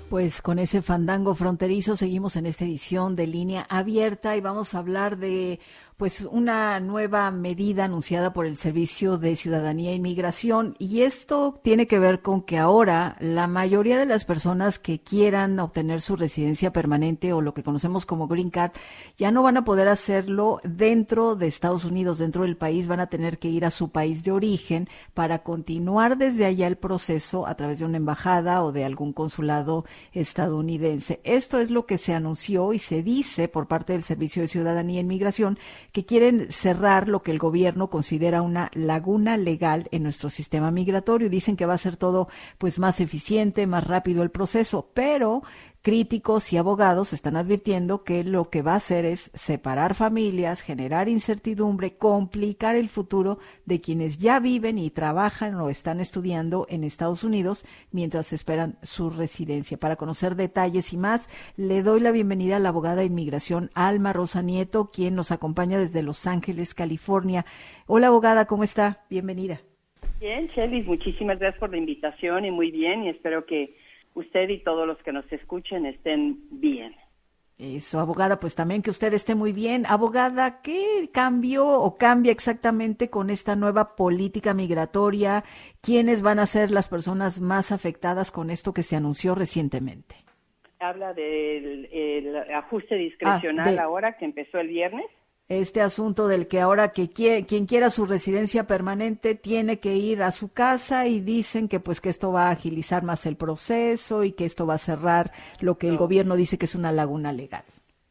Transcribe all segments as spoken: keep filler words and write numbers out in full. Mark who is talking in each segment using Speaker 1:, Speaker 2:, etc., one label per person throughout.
Speaker 1: Pues con ese fandango fronterizo seguimos en esta edición de Línea Abierta y vamos a hablar de pues una nueva medida anunciada por el Servicio de Ciudadanía e Inmigración, y esto tiene que ver con que ahora la mayoría de las personas que quieran obtener su residencia permanente o lo que conocemos como Green Card ya no van a poder hacerlo dentro de Estados Unidos, dentro del país, van a tener que ir a su país de origen para continuar desde allá el proceso a través de una embajada o de algún consulado estadounidense. Esto es lo que se anunció y se dice por parte del Servicio de Ciudadanía e Inmigración, que quieren cerrar lo que el gobierno considera una laguna legal en nuestro sistema migratorio. Dicen que va a ser todo pues más eficiente, más rápido el proceso, pero críticos y abogados están advirtiendo que lo que va a hacer es separar familias, generar incertidumbre, complicar el futuro de quienes ya viven y trabajan o están estudiando en Estados Unidos mientras esperan su residencia. Para conocer detalles y más, le doy la bienvenida a la abogada de inmigración Alma Rosa Nieto, quien nos acompaña desde Los Ángeles, California. Hola, abogada, ¿cómo está? Bienvenida.
Speaker 2: Bien, Shelly, muchísimas gracias por la invitación y muy bien, y espero que usted y todos los que nos escuchen estén bien.
Speaker 1: Eso, abogada, pues también que usted esté muy bien. Abogada, ¿qué cambió o cambia exactamente con esta nueva política migratoria? ¿Quiénes van a ser las personas más afectadas con esto que se anunció recientemente?
Speaker 2: Habla del el ajuste discrecional ah, de... ahora que empezó el viernes.
Speaker 1: Este asunto del que ahora que quiere, quien quiera su residencia permanente tiene que ir a su casa, y dicen que pues que esto va a agilizar más el proceso y que esto va a cerrar lo que el no. gobierno dice que es una laguna legal.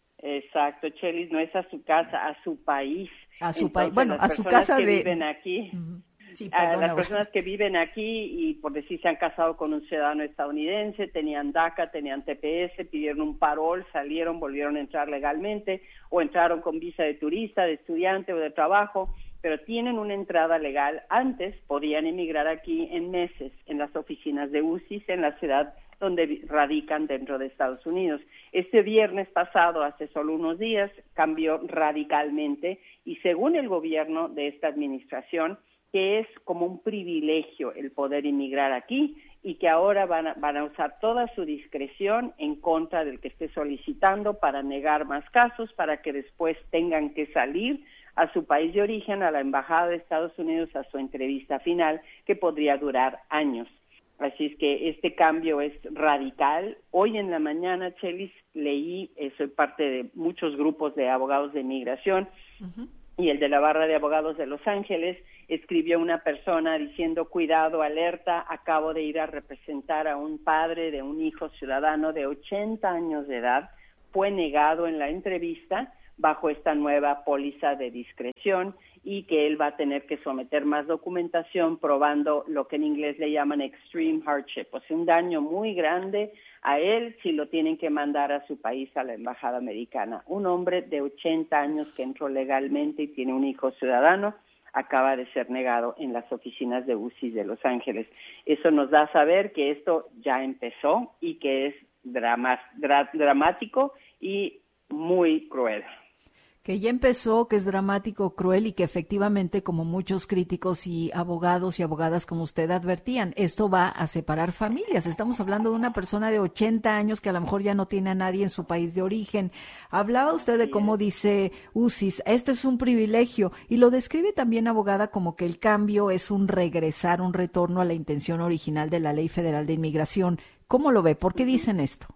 Speaker 2: Exacto, Chelis, no es a su casa, a su país.
Speaker 1: A su país, bueno, a su casa
Speaker 2: que
Speaker 1: de...
Speaker 2: viven aquí.
Speaker 1: Uh-huh. Sí,
Speaker 2: a las personas que viven aquí y por decir se han casado con un ciudadano estadounidense, tenían DACA, tenían T P S, pidieron un parol, salieron, volvieron a entrar legalmente o entraron con visa de turista, de estudiante o de trabajo, pero tienen una entrada legal. Antes podían emigrar aquí en meses en las oficinas de U C I S en la ciudad donde radican dentro de Estados Unidos. Este viernes pasado, hace solo unos días, cambió radicalmente y según el gobierno de esta administración, que es como un privilegio el poder inmigrar aquí y que ahora van a, van a usar toda su discreción en contra del que esté solicitando para negar más casos, para que después tengan que salir a su país de origen, a la Embajada de Estados Unidos, a su entrevista final, que podría durar años. Así es que este cambio es radical. Hoy en la mañana, Chelis, leí, eh, soy parte de muchos grupos de abogados de inmigración, uh-huh. y el de la barra de abogados de Los Ángeles, escribió una persona diciendo, cuidado, alerta, acabo de ir a representar a un padre de un hijo ciudadano de ochenta años de edad, fue negado en la entrevista bajo esta nueva póliza de discreción y que él va a tener que someter más documentación probando lo que en inglés le llaman extreme hardship, o sea, un daño muy grande a él si lo tienen que mandar a su país, a la embajada americana. Un hombre de ochenta años que entró legalmente y tiene un hijo ciudadano, acaba de ser negado en las oficinas de U C I S de Los Ángeles. Eso nos da a saber que esto ya empezó y que es drama, dra, dramático y muy cruel.
Speaker 1: Que ya empezó, que es dramático, cruel y que efectivamente, como muchos críticos y abogados y abogadas como usted advertían, esto va a separar familias. Estamos hablando de una persona de ochenta años que a lo mejor ya no tiene a nadie en su país de origen. Hablaba usted de cómo dice U C I S, esto es un privilegio, y lo describe también, abogada, como que el cambio es un regresar, un retorno a la intención original de la Ley Federal de Inmigración. ¿Cómo lo ve? ¿Por qué dicen esto?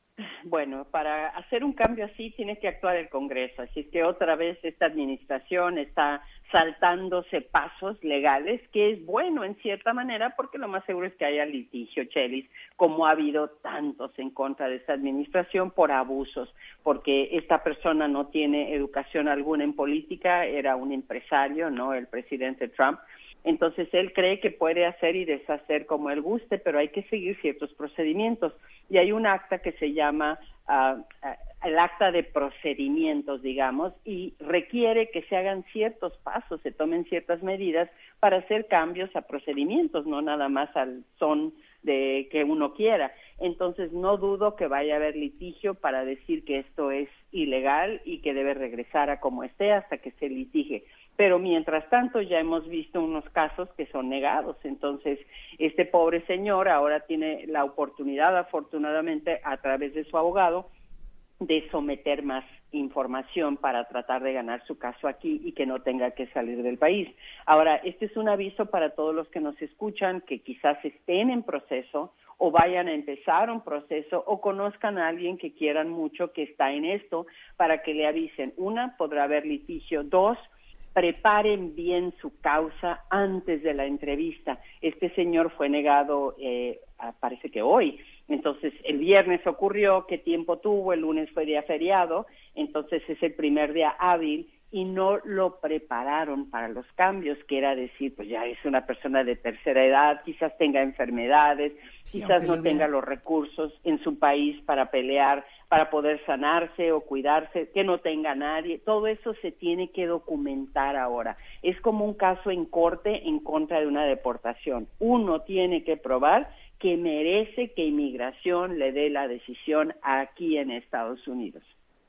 Speaker 2: Bueno, para hacer un cambio así tiene que actuar el Congreso, así es que otra vez esta administración está saltándose pasos legales, que es bueno en cierta manera porque lo más seguro es que haya litigio, Chelis, como ha habido tantos en contra de esta administración por abusos, porque esta persona no tiene educación alguna en política, era un empresario, ¿no?, el presidente Trump. Entonces, él cree que puede hacer y deshacer como él guste, pero hay que seguir ciertos procedimientos. Y hay un acta que se llama uh, uh, el acta de procedimientos, digamos, y requiere que se hagan ciertos pasos, se tomen ciertas medidas para hacer cambios a procedimientos, no nada más al son de que uno quiera. Entonces, no dudo que vaya a haber litigio para decir que esto es ilegal y que debe regresar a como esté hasta que se litigue. Pero mientras tanto ya hemos visto unos casos que son negados. Entonces, este pobre señor ahora tiene la oportunidad, afortunadamente, a través de su abogado, de someter más información para tratar de ganar su caso aquí y que no tenga que salir del país. Ahora, este es un aviso para todos los que nos escuchan, que quizás estén en proceso o vayan a empezar un proceso o conozcan a alguien que quieran mucho que está en esto, para que le avisen. Una, podrá haber litigio. Dos, preparen bien su causa antes de la entrevista. Este señor fue negado, eh, parece que hoy. Entonces, el viernes ocurrió, ¿qué tiempo tuvo? El lunes fue día feriado, entonces es el primer día hábil y no lo prepararon para los cambios, que era decir, pues ya es una persona de tercera edad, quizás tenga enfermedades, sí, quizás no tenga los recursos en su país para pelear, para poder sanarse o cuidarse, que no tenga nadie. Todo eso se tiene que documentar ahora. Es como un caso en corte en contra de una deportación. Uno tiene que probar que merece que inmigración le dé la decisión aquí en Estados Unidos.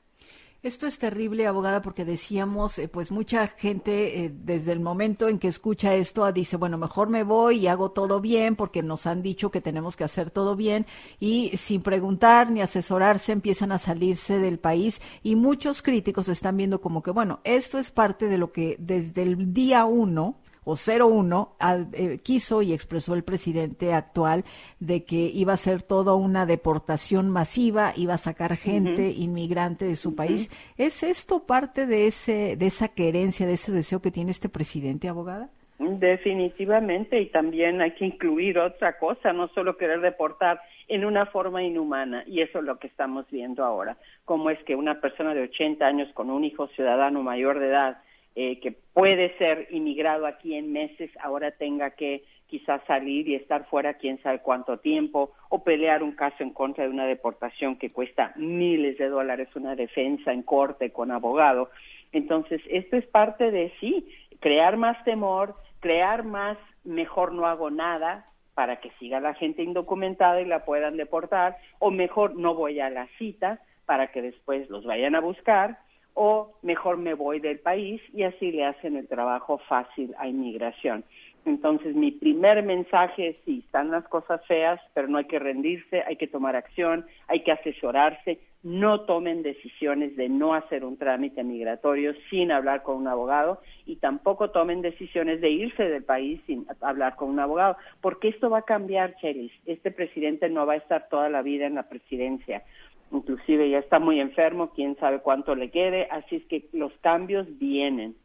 Speaker 1: Esto es terrible, abogada, porque decíamos, eh, pues mucha gente eh, desde el momento en que escucha esto dice, bueno, mejor me voy y hago todo bien porque nos han dicho que tenemos que hacer todo bien, y sin preguntar ni asesorarse empiezan a salirse del país, y muchos críticos están viendo como que, bueno, esto es parte de lo que desde el día uno o cero uno eh, quiso y expresó el presidente actual, de que iba a ser toda una deportación masiva, iba a sacar gente uh-huh. inmigrante de su uh-huh. país. ¿Es esto parte de ese de esa querencia, de ese deseo que tiene este presidente, abogada?
Speaker 2: Definitivamente, y también hay que incluir otra cosa, no solo querer deportar en una forma inhumana, y eso es lo que estamos viendo ahora. Cómo es que una persona de ochenta años con un hijo ciudadano mayor de edad, Eh, que puede ser inmigrado aquí en meses, ahora tenga que quizás salir y estar fuera quién sabe cuánto tiempo, o pelear un caso en contra de una deportación que cuesta miles de dólares, una defensa en corte con abogado. Entonces, esto es parte de, sí, crear más temor, crear más, mejor no hago nada, para que siga la gente indocumentada y la puedan deportar, o mejor no voy a la cita, para que después los vayan a buscar, o mejor me voy del país, y así le hacen el trabajo fácil a inmigración. Entonces, mi primer mensaje es, sí, están las cosas feas, pero no hay que rendirse, hay que tomar acción, hay que asesorarse, no tomen decisiones de no hacer un trámite migratorio sin hablar con un abogado, y tampoco tomen decisiones de irse del país sin hablar con un abogado, porque esto va a cambiar, Chelis. Este presidente no va a estar toda la vida en la presidencia. Inclusive ya está muy enfermo, quién sabe cuánto le quede, así es que los cambios vienen.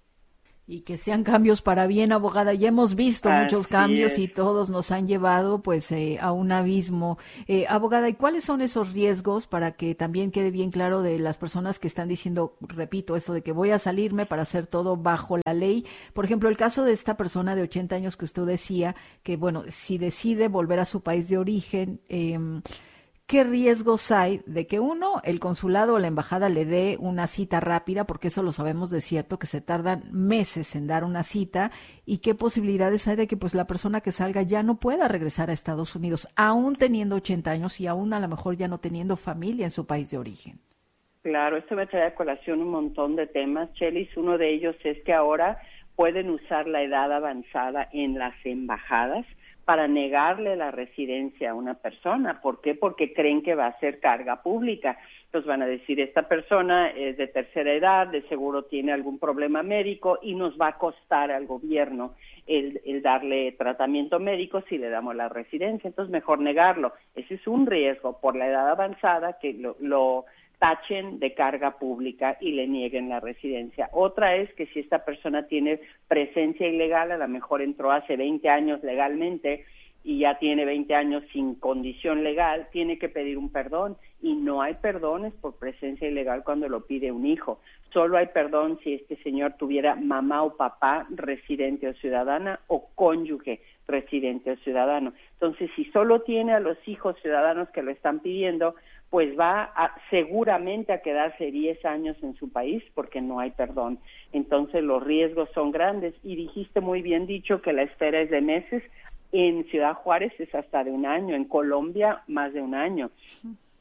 Speaker 1: Y que sean cambios para bien, abogada. Ya hemos visto así muchos cambios es. Y todos nos han llevado pues eh, a un abismo. Eh, abogada, ¿y cuáles son esos riesgos, para que también quede bien claro de las personas que están diciendo, repito, esto de que voy a salirme para hacer todo bajo la ley? Por ejemplo, el caso de esta persona de ochenta años que usted decía, que bueno, si decide volver a su país de origen, eh, ¿qué riesgos hay de que uno, el consulado o la embajada le dé una cita rápida, porque eso lo sabemos de cierto, que se tardan meses en dar una cita, y qué posibilidades hay de que pues la persona que salga ya no pueda regresar a Estados Unidos, aún teniendo ochenta años y aún a lo mejor ya no teniendo familia en su país de origen?
Speaker 2: Claro, esto me trae a colación un montón de temas, Chelis. Uno de ellos es que ahora pueden usar la edad avanzada en las embajadas para negarle la residencia a una persona. ¿Por qué? Porque creen que va a ser carga pública. Entonces van a decir, esta persona es de tercera edad, de seguro tiene algún problema médico y nos va a costar al gobierno el, el darle tratamiento médico si le damos la residencia. Entonces mejor negarlo. Ese es un riesgo por la edad avanzada, que lo, lo tachen de carga pública y le nieguen la residencia. Otra es que si esta persona tiene presencia ilegal, a lo mejor entró hace veinte años legalmente y ya tiene veinte años sin condición legal, tiene que pedir un perdón, y no hay perdones por presencia ilegal cuando lo pide un hijo. Solo hay perdón si este señor tuviera mamá o papá residente o ciudadana, o cónyuge residente o ciudadano. Entonces, si solo tiene a los hijos ciudadanos que lo están pidiendo, pues va a, seguramente a quedarse diez años en su país porque no hay perdón. Entonces los riesgos son grandes, y dijiste muy bien dicho que la espera es de meses. En Ciudad Juárez es hasta de un año, en Colombia más de un año.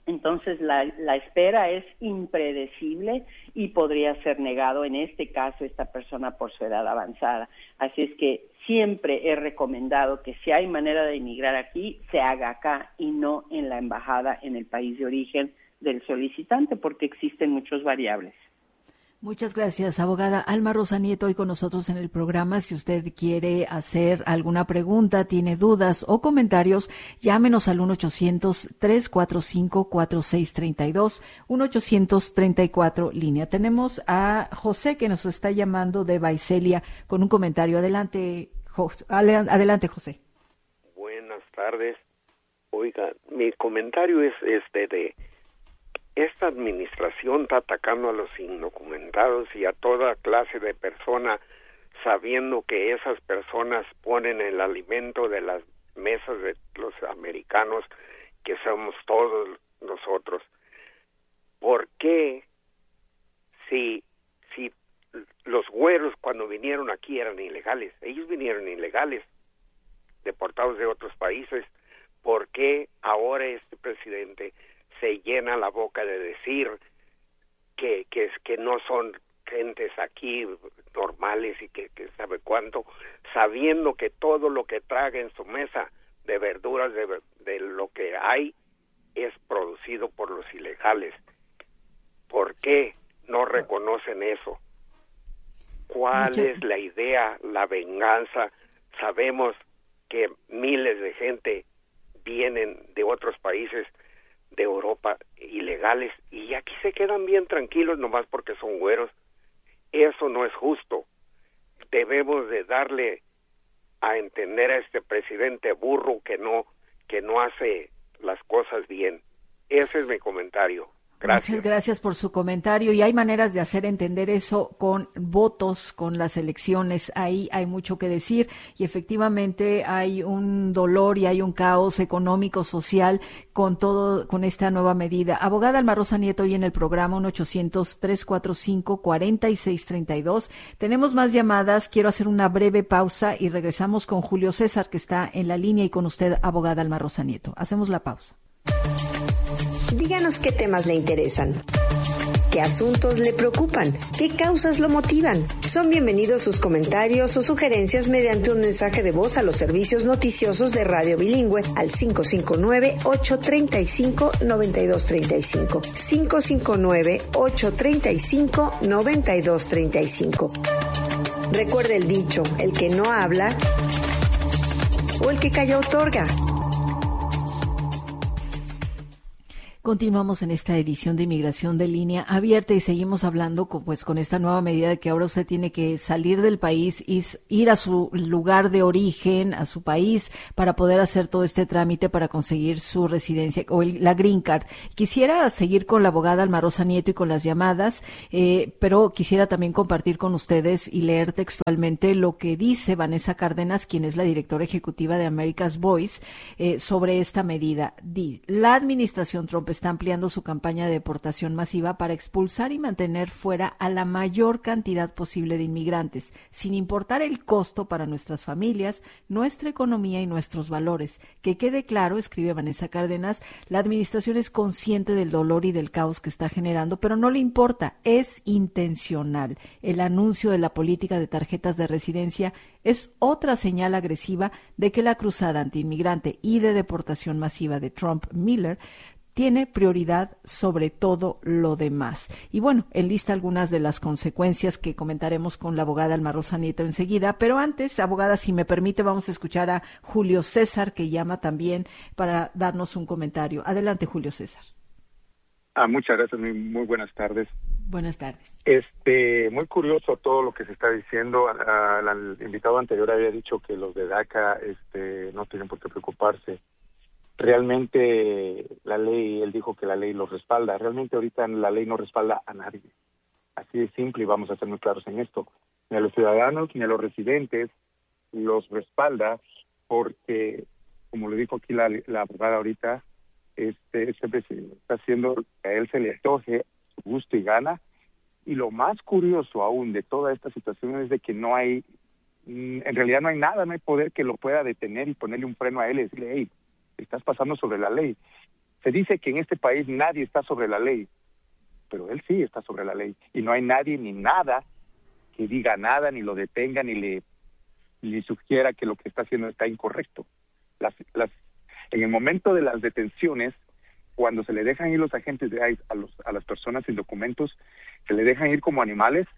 Speaker 2: Entonces la, la espera es impredecible y podría ser negado en este caso esta persona por su edad avanzada. Así es que siempre he recomendado que si hay manera de inmigrar aquí, se haga acá y no en la embajada en el país de origen del solicitante, porque existen muchas variables.
Speaker 1: Muchas gracias, abogada Alma Rosa Nieto, hoy con nosotros en el programa. Si usted quiere hacer alguna pregunta, tiene dudas o comentarios, llámenos al uno ochocientos, tres cuatro cinco, cuatro seis tres dos, uno ochocientos treinta y cuatro línea. Tenemos a José que nos está llamando de Vaiselia con un comentario. Adelante, José. Adelante, José.
Speaker 3: Buenas tardes. Oiga, mi comentario es este de... Esta administración está atacando a los indocumentados y a toda clase de persona, sabiendo que esas personas ponen el alimento de las mesas de los americanos, que somos todos nosotros. ¿Por qué si, si los güeros cuando vinieron aquí eran ilegales? Ellos vinieron ilegales, deportados de otros países. ¿Por qué ahora este presidente se llena la boca de decir que que, que no son gentes aquí normales y que, que sabe cuánto, sabiendo que todo lo que traga en su mesa de verduras, de, de lo que hay, es producido por los ilegales? ¿Por qué no reconocen eso? ¿Cuál Mucho. es la idea, la venganza? Sabemos que miles de gente vienen de otros países de Europa ilegales y aquí se quedan bien tranquilos nomás porque son güeros. Eso no es justo. Debemos de darle a entender a este presidente burro que no que no hace las cosas bien. Ese es mi comentario. Gracias.
Speaker 1: Muchas gracias por su comentario, y hay maneras de hacer entender eso con votos, con las elecciones. Ahí hay mucho que decir, y efectivamente hay un dolor y hay un caos económico, social con todo, con esta nueva medida. Abogada Alma Rosa Nieto, hoy en el programa uno ochocientos, tres cuatro cinco, cuatro seis tres dos. Tenemos más llamadas, quiero hacer una breve pausa y regresamos con Julio César, que está en la línea, y con usted, abogada Alma Rosa Nieto. Hacemos la pausa.
Speaker 4: Díganos qué temas le interesan, qué asuntos le preocupan, qué causas lo motivan. Son bienvenidos sus comentarios o sugerencias mediante un mensaje de voz a los servicios noticiosos de Radio Bilingüe al cinco cinco nueve, ocho tres cinco, nueve dos tres cinco, cinco cinco nueve, ocho tres cinco, nueve dos tres cinco. Recuerde el dicho, el que no habla o el que calla otorga.
Speaker 1: Continuamos en esta edición de Inmigración de Línea Abierta y seguimos hablando con, pues, con esta nueva medida de que ahora usted tiene que salir del país y ir a su lugar de origen, a su país, para poder hacer todo este trámite para conseguir su residencia o el, la Green Card. Quisiera seguir con la abogada Alma Rosa Nieto y con las llamadas, eh, pero quisiera también compartir con ustedes y leer textualmente lo que dice Vanessa Cárdenas, quien es la directora ejecutiva de America's Voice, eh, sobre esta medida. Di, la administración Trump está ampliando su campaña de deportación masiva para expulsar y mantener fuera a la mayor cantidad posible de inmigrantes, sin importar el costo para nuestras familias, nuestra economía y nuestros valores. Que quede claro, escribe Vanessa Cárdenas, la administración es consciente del dolor y del caos que está generando, pero no le importa, es intencional. El anuncio de la política de tarjetas de residencia es otra señal agresiva de que la cruzada antiinmigrante y de deportación masiva de Trump-Miller tiene prioridad sobre todo lo demás. Y bueno, enlista algunas de las consecuencias que comentaremos con la abogada Alma Rosa Nieto enseguida, pero antes, abogada, si me permite, vamos a escuchar a Julio César, que llama también para darnos un comentario. Adelante, Julio César.
Speaker 5: Ah, muchas gracias, muy, muy buenas tardes.
Speaker 1: Buenas tardes.
Speaker 5: Este, muy curioso todo lo que se está diciendo. Ah, el invitado anterior había dicho que los de DACA este, no tienen por qué preocuparse. Realmente la ley, él dijo que la ley los respalda. Realmente ahorita la ley no respalda a nadie. Así de simple, y vamos a ser muy claros en esto. Ni a los ciudadanos ni a los residentes los respalda porque, como le dijo aquí la, la abogada ahorita, este, este presidente está haciendo que a él se le antoje su gusto y gana. Y lo más curioso aún de toda esta situación es de que no hay, en realidad no hay nada, no hay poder que lo pueda detener y ponerle un freno a él y decirle, hey, estás pasando sobre la ley. Se dice que en este país nadie está sobre la ley, pero él sí está sobre la ley. Y no hay nadie ni nada que diga nada, ni lo detenga, ni le, ni sugiera que lo que está haciendo está incorrecto. Las, las, en el momento de las detenciones, cuando se le dejan ir los agentes de ICE a, los, a las personas sin documentos, se le dejan ir como animales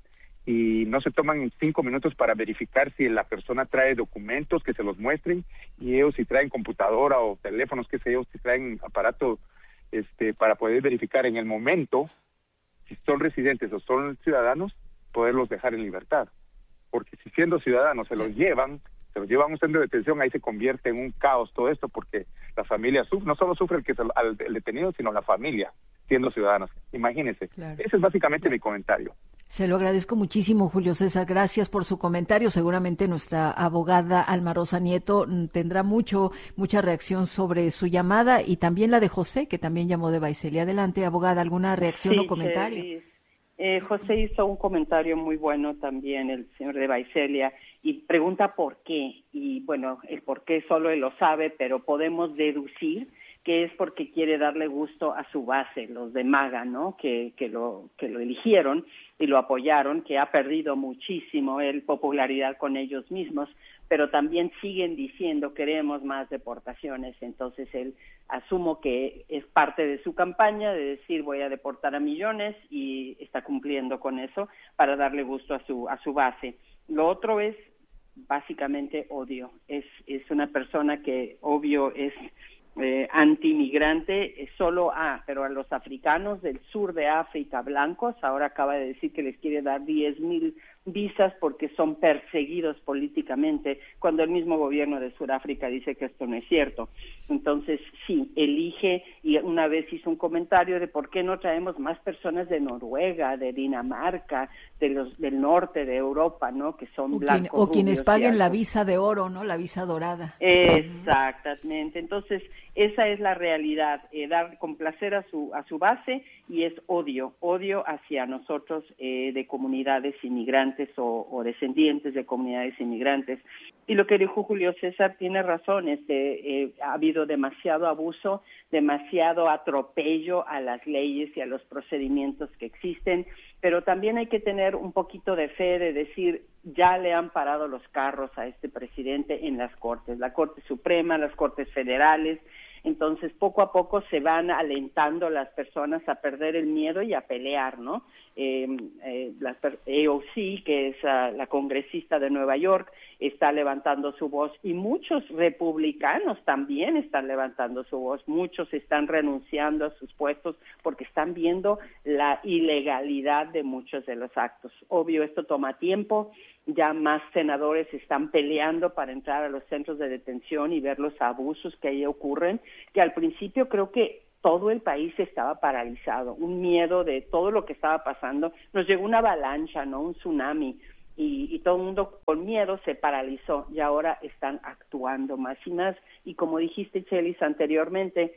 Speaker 5: y no se toman cinco minutos para verificar si la persona trae documentos, que se los muestren, y ellos si traen computadora o teléfonos, qué sé yo, si traen aparato este, para poder verificar en el momento si son residentes o son ciudadanos, poderlos dejar en libertad. Porque si siendo ciudadanos se los llevan, se los llevan a un centro de detención, ahí se convierte en un caos todo esto, porque la familia sufre, no solo sufre el, que se, el detenido, sino la familia, siendo ciudadanos. Imagínense. Claro. Ese es básicamente mi comentario.
Speaker 1: Se lo agradezco muchísimo, Julio César. Gracias por su comentario. Seguramente nuestra abogada Alma Rosa Nieto tendrá mucho, mucha reacción sobre su llamada, y también la de José, que también llamó de Baicelia. Adelante, abogada, ¿alguna reacción
Speaker 2: sí,
Speaker 1: o comentario?
Speaker 2: Sí. Eh, José hizo un comentario muy bueno también, el señor de Baicelia, y pregunta por qué. Y bueno, el por qué solo él lo sabe, pero podemos deducir que es porque quiere darle gusto a su base, los de MAGA, ¿no? Que, que lo que lo eligieron y lo apoyaron, que ha perdido muchísimo él popularidad con ellos mismos, pero también siguen diciendo queremos más deportaciones. Entonces él, asumo que es parte de su campaña de decir voy a deportar a millones, y está cumpliendo con eso para darle gusto a su a su base. Lo otro es básicamente odio. Es es una persona que obvio es Eh, anti-inmigrante, eh, solo a, pero a los africanos del sur de África blancos, ahora acaba de decir que les quiere dar diez mil visas porque son perseguidos políticamente, cuando el mismo gobierno de Sudáfrica dice que esto no es cierto. Entonces, sí, elige, y una vez hizo un comentario de por qué no traemos más personas de Noruega, de Dinamarca, de los del norte de Europa, ¿no? Que son
Speaker 1: o
Speaker 2: blancos,
Speaker 1: quien, o quienes paguen la
Speaker 2: altos.
Speaker 1: visa de oro, ¿no? La visa dorada.
Speaker 2: Exactamente. Entonces, esa es la realidad, eh, dar complacer a su a su base, y es odio, odio hacia nosotros eh, de comunidades inmigrantes o, o descendientes de comunidades inmigrantes. Y lo que dijo Julio César tiene razón, este, eh, ha habido demasiado abuso, demasiado atropello a las leyes y a los procedimientos que existen, pero también hay que tener un poquito de fe de decir, ya le han parado los carros a este presidente en las Cortes, la Corte Suprema, las Cortes Federales. Entonces, poco a poco se van alentando las personas a perder el miedo y a pelear, ¿no? Eh, eh, la A O C, que es uh, la congresista de Nueva York, está levantando su voz, y muchos republicanos también están levantando su voz. Muchos están renunciando a sus puestos porque están viendo la ilegalidad de muchos de los actos. Obvio, esto toma tiempo. Ya más senadores están peleando para entrar a los centros de detención y ver los abusos que ahí ocurren, que al principio creo que todo el país estaba paralizado, un miedo de todo lo que estaba pasando. Nos llegó una avalancha, ¿no? Un tsunami, y, y todo el mundo con miedo se paralizó, y ahora están actuando más y más. Y como dijiste, Chelis, anteriormente,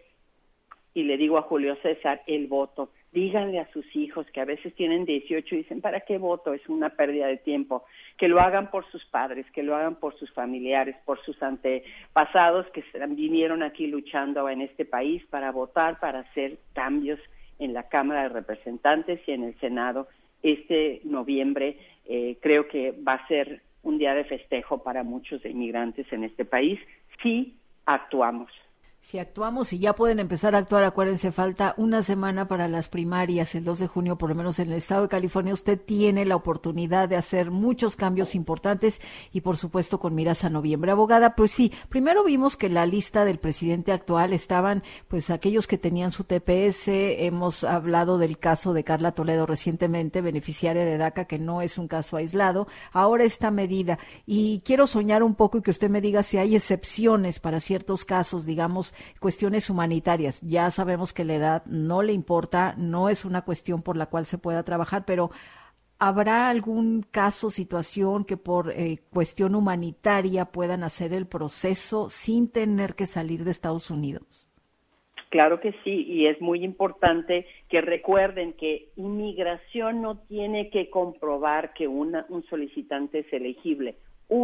Speaker 2: y le digo a Julio César, el voto. Díganle a sus hijos que a veces tienen dieciocho y dicen, ¿para qué voto? Es una pérdida de tiempo. Que lo hagan por sus padres, que lo hagan por sus familiares, por sus antepasados que vinieron aquí luchando en este país para votar, para hacer cambios en la Cámara de Representantes y en el Senado. Este noviembre eh, creo que va a ser un día de festejo para muchos inmigrantes en este país si actuamos.
Speaker 1: Si actuamos, y ya pueden empezar a actuar, acuérdense, falta una semana para las primarias, el dos de junio, por lo menos en el estado de California. Usted tiene la oportunidad de hacer muchos cambios importantes, y por supuesto con miras a noviembre. Abogada, pues sí, primero vimos que la lista del presidente actual estaban pues aquellos que tenían su T P S. Hemos hablado del caso de Carla Toledo recientemente, beneficiaria de DACA, que no es un caso aislado. Ahora esta medida, y quiero soñar un poco y que usted me diga si hay excepciones para ciertos casos, digamos, cuestiones humanitarias. Ya sabemos que la edad no le importa, no es una cuestión por la cual se pueda trabajar, pero ¿habrá algún caso, situación que por eh, cuestión humanitaria puedan hacer el proceso sin tener que salir de Estados Unidos?
Speaker 2: Claro que sí, y es muy importante que recuerden que inmigración no tiene que comprobar que una, un solicitante es elegible. Uno,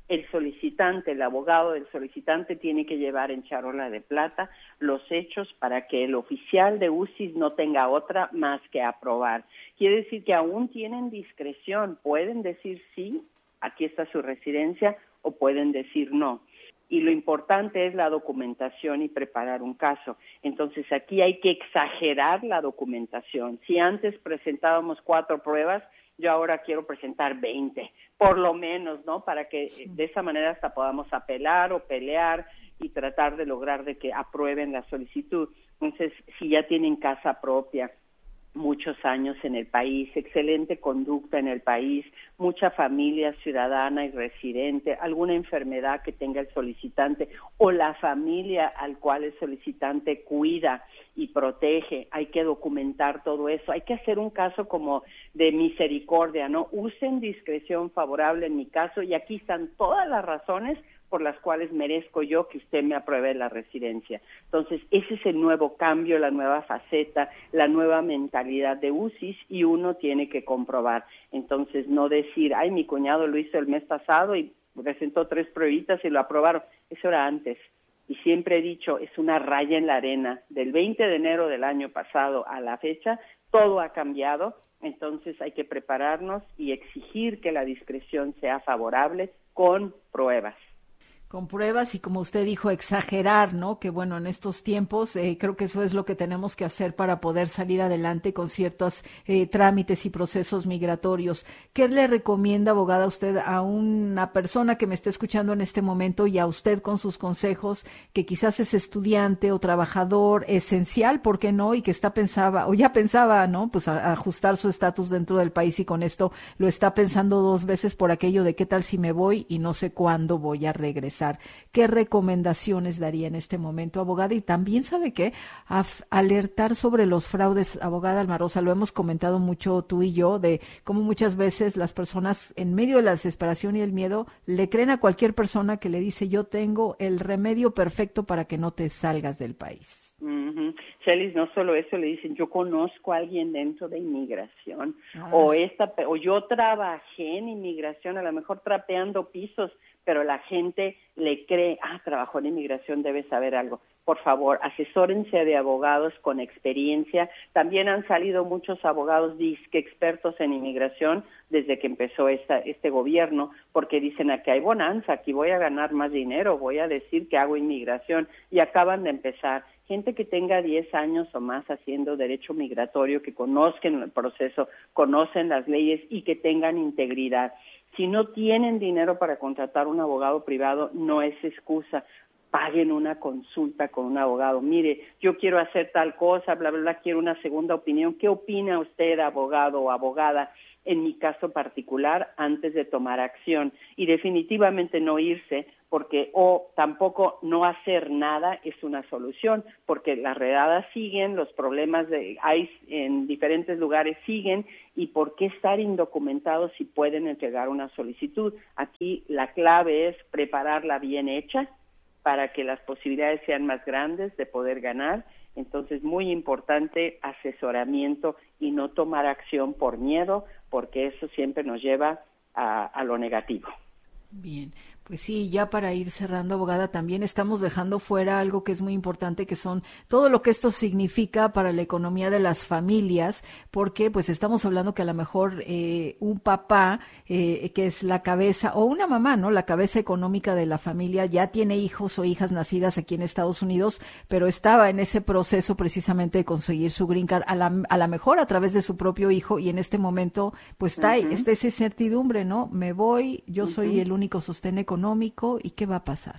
Speaker 2: El solicitante, el abogado del solicitante tiene que llevar en charola de plata los hechos para que el oficial de U C I S no tenga otra más que aprobar. Quiere decir que aún tienen discreción, pueden decir sí, aquí está su residencia, o pueden decir no. Y lo importante es la documentación y preparar un caso. Entonces aquí hay que exagerar la documentación. Si antes presentábamos cuatro pruebas, yo ahora quiero presentar veinte, por lo menos, ¿no? Para que de esa manera hasta podamos apelar o pelear y tratar de lograr de que aprueben la solicitud. Entonces, si ya tienen casa propia, muchos años en el país, excelente conducta en el país, mucha familia ciudadana y residente, alguna enfermedad que tenga el solicitante o la familia al cual el solicitante cuida y protege, hay que documentar todo eso, hay que hacer un caso como de misericordia, ¿no? Usen discreción favorable en mi caso y aquí están todas las razones por las cuales merezco yo que usted me apruebe la residencia. Entonces, ese es el nuevo cambio, la nueva faceta, la nueva mentalidad de U C I S y uno tiene que comprobar. Entonces, no decir, ay, mi cuñado lo hizo el mes pasado y presentó tres pruebitas y lo aprobaron. Eso era antes. Y siempre he dicho, es una raya en la arena. Del veinte de enero del año pasado a la fecha, todo ha cambiado. Entonces, hay que prepararnos y exigir que la discreción sea favorable con pruebas.
Speaker 1: Con pruebas y, como usted dijo, exagerar, ¿no? Que bueno, en estos tiempos eh, creo que eso es lo que tenemos que hacer para poder salir adelante con ciertos eh, trámites y procesos migratorios. ¿Qué le recomienda, abogada, usted a una persona que me esté escuchando en este momento y a usted con sus consejos, que quizás es estudiante o trabajador esencial, ¿por qué no? Y que está pensaba, o ya pensaba, ¿no? Pues a, a ajustar su estatus dentro del país y con esto lo está pensando dos veces por aquello de qué tal si me voy y no sé cuándo voy a regresar. ¿Qué recomendaciones daría en este momento, abogada? Y también, ¿sabe qué? Af- alertar sobre los fraudes, abogada Alma Rosa, lo hemos comentado mucho tú y yo, de cómo muchas veces las personas, en medio de la desesperación y el miedo, le creen a cualquier persona que le dice, yo tengo el remedio perfecto para que no te salgas del país.
Speaker 2: Uh-huh. Chelis, no solo eso, le dicen, yo conozco a alguien dentro de inmigración,
Speaker 1: ah.
Speaker 2: o esta, o yo trabajé en inmigración, a lo mejor trapeando pisos, pero la gente le cree, ah, trabajó en inmigración, debe saber algo. Por favor, asesórense de abogados con experiencia. También han salido muchos abogados disque expertos en inmigración desde que empezó esta, este gobierno, porque dicen, aquí hay bonanza, aquí voy a ganar más dinero, voy a decir que hago inmigración, y acaban de empezar. Gente que tenga diez años o más haciendo derecho migratorio, que conozcan el proceso, conocen las leyes y que tengan integridad. Si no tienen dinero para contratar un abogado privado, no es excusa. Paguen una consulta con un abogado. Mire, yo quiero hacer tal cosa, bla, bla, bla, quiero una segunda opinión. ¿Qué opina usted, abogado o abogada, en mi caso particular, antes de tomar acción? Y definitivamente no irse, porque o tampoco no hacer nada es una solución, porque las redadas siguen, los problemas de I C E en diferentes lugares siguen, y por qué estar indocumentados si pueden entregar una solicitud. Aquí la clave es prepararla bien hecha para que las posibilidades sean más grandes de poder ganar. Entonces, muy importante asesoramiento y no tomar acción por miedo, porque eso siempre nos lleva a, a lo negativo.
Speaker 1: Bien. Pues sí, ya para ir cerrando, abogada, también estamos dejando fuera algo que es muy importante, que son todo lo que esto significa para la economía de las familias, porque pues estamos hablando que a lo mejor eh, un papá, eh, que es la cabeza, o una mamá, ¿no? La cabeza económica de la familia, ya tiene hijos o hijas nacidas aquí en Estados Unidos, pero estaba en ese proceso precisamente de conseguir su green card, a la, a la mejor a través de su propio hijo, y en este momento pues está, uh-huh. está esa incertidumbre, ¿no? Me voy, yo uh-huh. soy el único sostén económico, económico, ¿y qué va a pasar?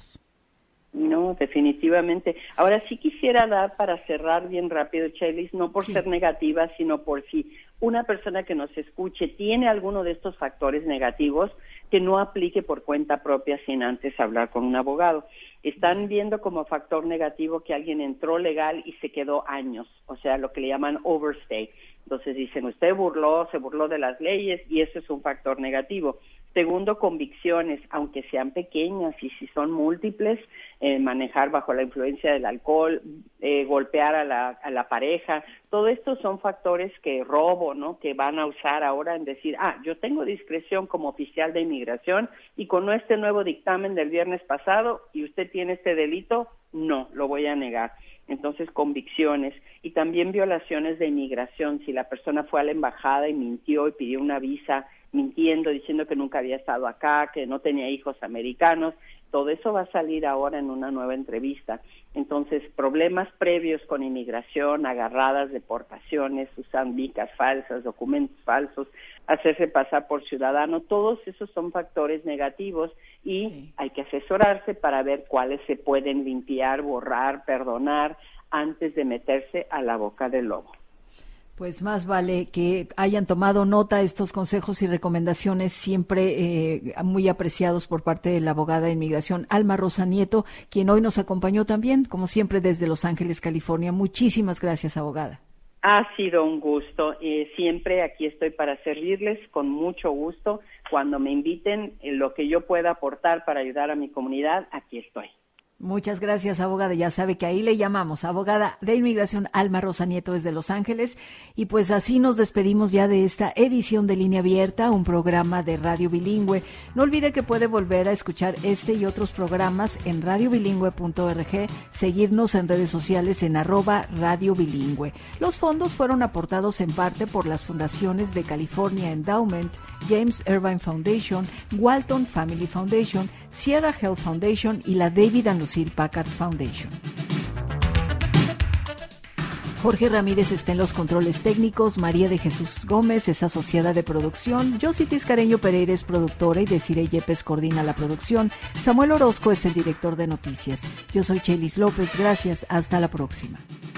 Speaker 2: No, definitivamente. Ahora sí quisiera dar, para cerrar bien rápido, Chelis, no por sí. ser negativa, sino por si una persona que nos escuche tiene alguno de estos factores negativos, que no aplique por cuenta propia sin antes hablar con un abogado. Están viendo como factor negativo que alguien entró legal y se quedó años, o sea, lo que le llaman overstay. Entonces dicen, usted burló, se burló de las leyes, y eso es un factor negativo. Segundo, convicciones, aunque sean pequeñas y si son múltiples, eh, manejar bajo la influencia del alcohol, eh, golpear a la, a la pareja, todo esto son factores que robo, ¿no? Que van a usar ahora en decir, ah, yo tengo discreción como oficial de inmigración y con este nuevo dictamen del viernes pasado y usted tiene este delito, no, lo voy a negar. Entonces, convicciones y también violaciones de inmigración. Si la persona fue a la embajada y mintió y pidió una visa mintiendo, diciendo que nunca había estado acá, que no tenía hijos americanos, todo eso va a salir ahora en una nueva entrevista. Entonces, problemas previos con inmigración, agarradas, deportaciones, usar vicas falsas, documentos falsos, hacerse pasar por ciudadano, todos esos son factores negativos y sí. Hay que asesorarse para ver cuáles se pueden limpiar, borrar, perdonar antes de meterse a la boca del lobo.
Speaker 1: Pues más vale que hayan tomado nota estos consejos y recomendaciones siempre eh, muy apreciados por parte de la abogada de inmigración Alma Rosa Nieto, quien hoy nos acompañó también, como siempre, desde Los Ángeles, California. Muchísimas gracias, abogada.
Speaker 2: Ha sido un gusto. Eh, siempre aquí estoy para servirles con mucho gusto. Cuando me inviten, en lo que yo pueda aportar para ayudar a mi comunidad, aquí estoy.
Speaker 1: Muchas gracias, abogada. Ya sabe que ahí le llamamos, abogada de inmigración Alma Rosa Nieto desde Los Ángeles. Y pues así nos despedimos ya de esta edición de Línea Abierta, un programa de Radio Bilingüe. No olvide que puede volver a escuchar este y otros programas en radio bilingüe punto org, seguirnos en redes sociales en arroba Radio Bilingüe. Los fondos fueron aportados en parte por las fundaciones de California Endowment, James Irvine Foundation, Walton Family Foundation, Sierra Health Foundation y la David and Lucille Packard Foundation. Jorge Ramírez está en los controles técnicos, María de Jesús Gómez es asociada de producción, Josie Tiscareño Pereira es productora y Desiree Yepes coordina la producción, Samuel Orozco es el director de noticias. Yo soy Chelis López, gracias, hasta la próxima.